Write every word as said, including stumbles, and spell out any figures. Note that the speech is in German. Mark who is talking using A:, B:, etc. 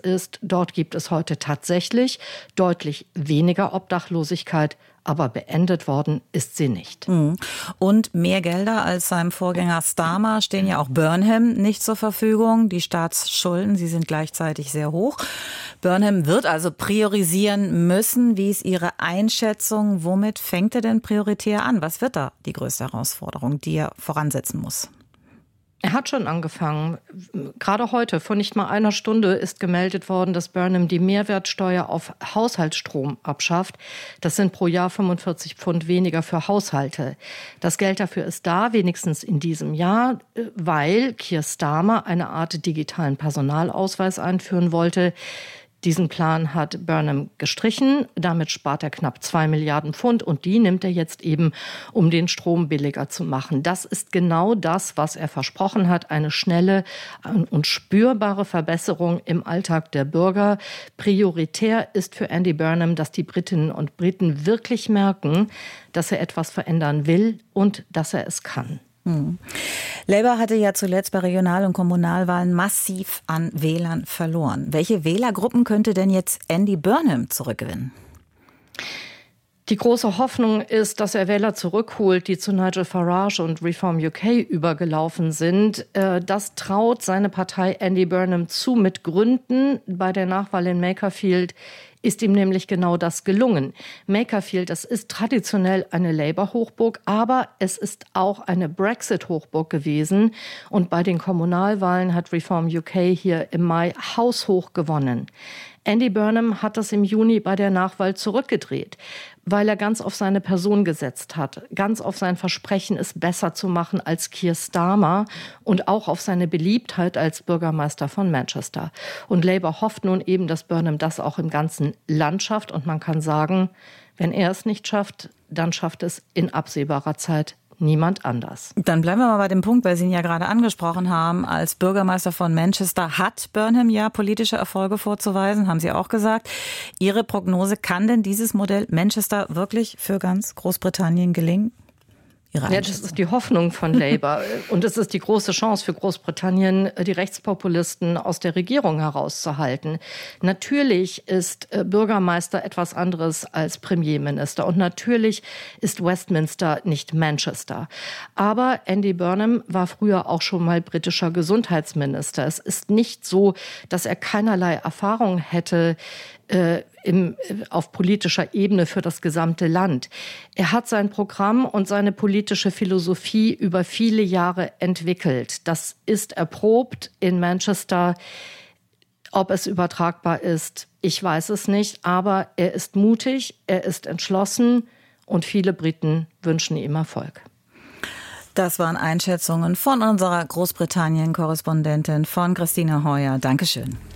A: ist, dort gibt es heute tatsächlich deutlich weniger Obdachlosigkeit, aber beendet worden ist sie nicht.
B: Und mehr Gelder als seinem Vorgänger Starmer stehen ja auch Burnham nicht zur Verfügung. Die Staatsschulden, sie sind gleichzeitig sehr hoch. Burnham wird also priorisieren müssen. Wie ist Ihre Einschätzung? Womit fängt er denn prioritär an? Was wird da die größte Herausforderung, die er voransetzen muss?
A: Er hat schon angefangen. Gerade heute, vor nicht mal einer Stunde, ist gemeldet worden, dass Burnham die Mehrwertsteuer auf Haushaltsstrom abschafft. Das sind pro Jahr fünfundvierzig Pfund weniger für Haushalte. Das Geld dafür ist da, wenigstens in diesem Jahr, weil Keir Starmer eine Art digitalen Personalausweis einführen wollte. Diesen Plan hat Burnham gestrichen. Damit spart er knapp zwei Milliarden Pfund und die nimmt er jetzt eben, um den Strom billiger zu machen. Das ist genau das, was er versprochen hat. Eine schnelle und spürbare Verbesserung im Alltag der Bürger. Prioritär ist für Andy Burnham, dass die Britinnen und Briten wirklich merken, dass er etwas verändern will und dass er es kann.
B: Hm. Labour hatte ja zuletzt bei Regional- und Kommunalwahlen massiv an Wählern verloren. Welche Wählergruppen könnte denn jetzt Andy Burnham zurückgewinnen?
A: Die große Hoffnung ist, dass er Wähler zurückholt, die zu Nigel Farage und Reform U K übergelaufen sind. Das traut seine Partei Andy Burnham zu mit Gründen. Bei der Nachwahl in Makerfield ist ihm nämlich genau das gelungen. Makerfield, das ist traditionell eine Labour-Hochburg, aber es ist auch eine Brexit-Hochburg gewesen. Und bei den Kommunalwahlen hat Reform U K hier im Mai haushoch gewonnen. Andy Burnham hat das im Juni bei der Nachwahl zurückgedreht, weil er ganz auf seine Person gesetzt hat, ganz auf sein Versprechen, es besser zu machen als Keir Starmer und auch auf seine Beliebtheit als Bürgermeister von Manchester. Und Labour hofft nun eben, dass Burnham das auch im ganzen Land schafft. Und man kann sagen, wenn er es nicht schafft, dann schafft es in absehbarer Zeit niemand anders.
B: Dann bleiben wir mal bei dem Punkt, weil Sie ihn ja gerade angesprochen haben. Als Bürgermeister von Manchester hat Burnham ja politische Erfolge vorzuweisen, haben Sie auch gesagt. Ihre Prognose, kann denn dieses Modell Manchester wirklich für ganz Großbritannien gelingen?
A: Ja, das ist die Hoffnung von Labour. Und es ist die große Chance für Großbritannien, die Rechtspopulisten aus der Regierung herauszuhalten. Natürlich ist Bürgermeister etwas anderes als Premierminister. Und natürlich ist Westminster nicht Manchester. Aber Andy Burnham war früher auch schon mal britischer Gesundheitsminister. Es ist nicht so, dass er keinerlei Erfahrung hätte, Äh, im, auf politischer Ebene für das gesamte Land. Er hat sein Programm und seine politische Philosophie über viele Jahre entwickelt. Das ist erprobt in Manchester. Ob es übertragbar ist, ich weiß es nicht. Aber er ist mutig, er ist entschlossen und viele Briten wünschen ihm Erfolg.
B: Das waren Einschätzungen von unserer Großbritannien-Korrespondentin von Christine Heuer. Dankeschön.